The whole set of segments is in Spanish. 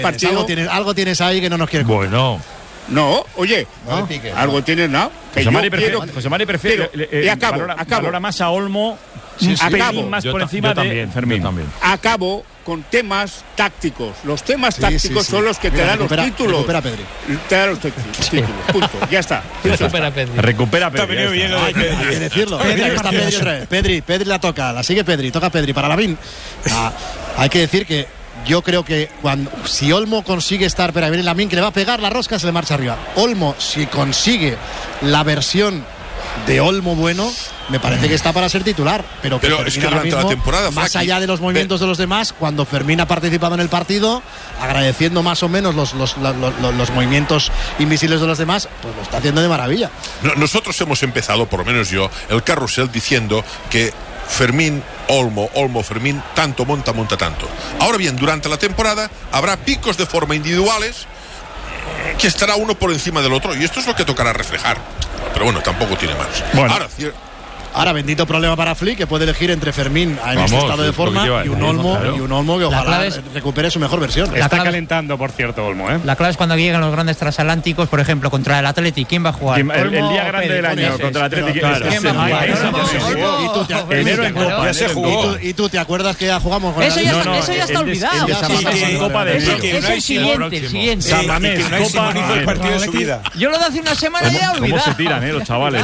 partido. Algo tienes ahí que no nos quieres. Bueno. No, oye, no, algo tienes, ¿no? José Mari prefiere. Y acabo. Valora más a Olmo. Acabo. Más por encima de Fermín. Acabo con temas tácticos. Los temas tácticos son los que te dan los títulos. Recupera a Pedri. Te dan los títulos. Punto. Ya está. Recupera a Pedri. Hay que decirlo. Pedri la toca. La sigue Pedri. Toca Pedri para Lavín. Hay que decir que yo creo que si Olmo consigue estar para venir Lavín, que le va a pegar la rosca, se le marcha arriba. Olmo, si consigue la versión de Olmo bueno, me parece que está para ser titular, pero es que durante la temporada, más allá de los movimientos de los demás, cuando Fermín ha participado en el partido, agradeciendo más o menos los movimientos invisibles de los demás, pues lo está haciendo de maravilla. Nosotros hemos empezado, por lo menos yo, el carrusel diciendo que Fermín, Olmo, Fermín, tanto monta tanto. Ahora bien, durante la temporada habrá picos de forma individuales que estará uno por encima del otro, y esto es lo que tocará reflejar. Pero bueno, tampoco tiene más. Bueno. Ahora, bendito problema para Flick, que puede elegir entre Fermín en este estado de forma y un Olmo que ojalá recupere su mejor versión. Está calentando, por cierto, Olmo. La clave es cuando llegan los grandes transatlánticos, por ejemplo, contra el Athletic. ¿Quién va a jugar? El día grande del año contra el Athletic. ¿Quién va a jugar? Enero en Copa. Ya se jugó. ¿Y tú te acuerdas que ya jugamos con eso ya está olvidado. Es el siguiente. San Mamés, Copa. El partido de su vida. Yo lo de hace una semana ya he olvidado. ¿Cómo se tiran los chavales?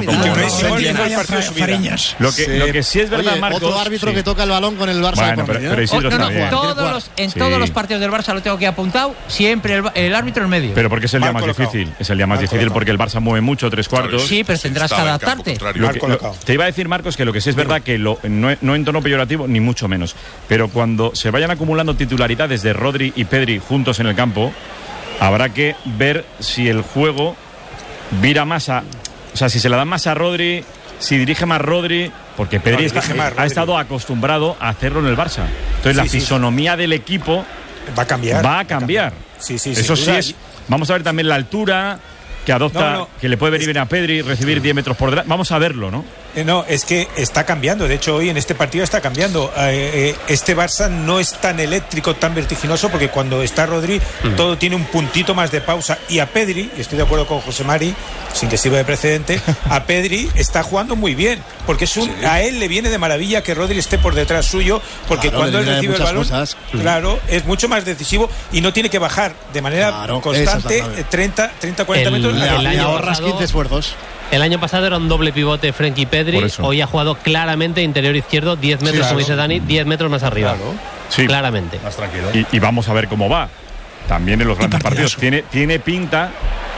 Lo que sí es verdad, Marcos. Otro árbitro que toca el balón con el Barça. Bueno, pero Isidro está bien. En todos los partidos del Barça lo tengo que apuntado, siempre el árbitro en medio. Pero porque es el día más difícil. Es el día más difícil porque el Barça mueve mucho, 3/4. Sí, pero tendrás que adaptarte. Te iba a decir, Marcos, que lo que sí es verdad que no en tono peyorativo, ni mucho menos. Pero cuando se vayan acumulando titularidades de Rodri y Pedri juntos en el campo, habrá que ver si el juego vira más a... O sea, si se la dan más a Rodri, si dirige más Rodri, porque Pedri ha estado acostumbrado a hacerlo en el Barça. Entonces la fisonomía del equipo va a cambiar. Eso sí es. Vamos a ver también la altura que adopta, que le puede venir bien a Pedri, recibir 10 metros por delante. Vamos a verlo, ¿no? No, es que está cambiando. De hecho, hoy en este partido está cambiando. Este Barça no es tan eléctrico, tan vertiginoso, porque cuando está Rodri, todo tiene un puntito más de pausa. Y a Pedri, y estoy de acuerdo con José Mari, sin que sirva de precedente, a Pedri está jugando muy bien, porque a él le viene de maravilla que Rodri esté por detrás suyo, porque cuando él recibe el balón, es mucho más decisivo y no tiene que bajar de manera constante 30-40 metros. Le ahorras 15 esfuerzos. El año pasado era un doble pivote Frenkie Pedri. Hoy ha jugado claramente interior izquierdo, 10 metros, como dice Dani, 10 metros más arriba. Claramente. Más tranquilo. Y vamos a ver cómo va. También en los grandes partidos. Tiene pinta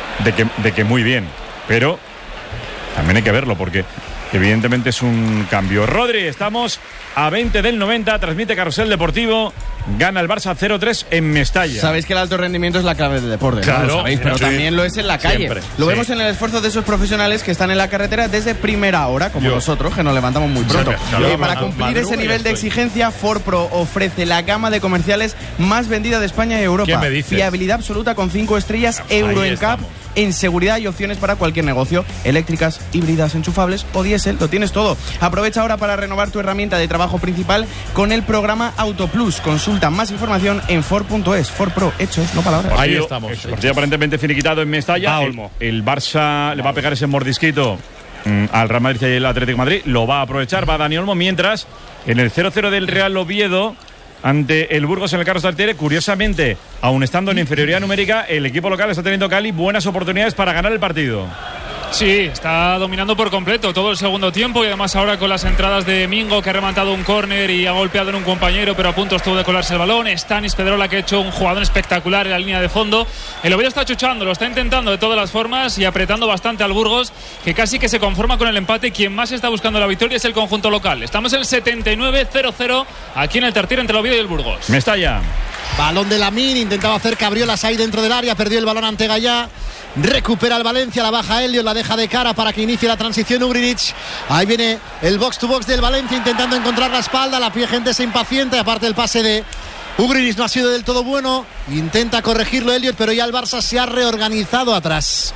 de que muy bien. Pero también hay que verlo porque evidentemente es un cambio. Rodri, estamos a 20 del 90. Transmite Carrusel Deportivo. Gana el Barça 0-3 en Mestalla. Sabéis que el alto rendimiento es la clave del deporte, ¿no? Lo sabéis, pero también lo es en la calle. Siempre. Lo vemos en el esfuerzo de esos profesionales que están en la carretera desde primera hora, como nosotros, que nos levantamos muy pronto. Para cumplir ese nivel de exigencia, Ford Pro ofrece la gama de comerciales más vendida de España y Europa. ¿Qué me dices? Fiabilidad absoluta con 5 estrellas, Euro NCAP, en seguridad y opciones para cualquier negocio, eléctricas, híbridas, enchufables o diésel, lo tienes todo. Aprovecha ahora para renovar tu herramienta de trabajo principal con el programa AutoPlus. Consulta más información en Ford.es. Ford Pro, hechos, no palabras. Ahí estamos. El partido aparentemente finiquitado en Mestalla. El Barça le va a pegar ese mordisquito al Real Madrid y el Atlético de Madrid. Lo va a aprovechar, va Dani Olmo. Mientras, en el 0-0 del Real Oviedo ante el Burgos en el Carlos Tartiere, curiosamente, aun estando en inferioridad numérica, el equipo local está teniendo Cali buenas oportunidades para ganar el partido. Sí, está dominando por completo todo el segundo tiempo y además ahora con las entradas de Mingo, que ha rematado un córner y ha golpeado en un compañero, pero a punto estuvo de colarse el balón. Stanis Pedrola, que ha hecho un jugador espectacular en la línea de fondo. El Oviedo está chuchando, lo está intentando de todas las formas y apretando bastante al Burgos, que casi que se conforma con el empate. Quien más está buscando la victoria es el conjunto local. Estamos en el 79-0-0 aquí en el Tartiere entre el Oviedo y el Burgos. Mestalla. Balón de Lamín, intentaba hacer cabriolas ahí dentro del área, perdió el balón ante Gallá. Recupera el Valencia, la baja Elliot, la deja de cara para que inicie la transición Ugrinic. Ahí viene el box to box del Valencia intentando encontrar la espalda, la gente se impacienta, aparte el pase de Ugrinic no ha sido del todo bueno, intenta corregirlo Elliot, pero ya el Barça se ha reorganizado atrás.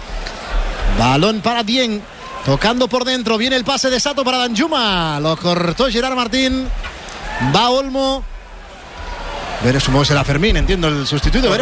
Balón para Dieng, tocando por dentro, viene el pase de Sato para Danjuma, lo cortó Gerard Martín, va Olmo. Supongo que será Fermín, entiendo, el sustituto.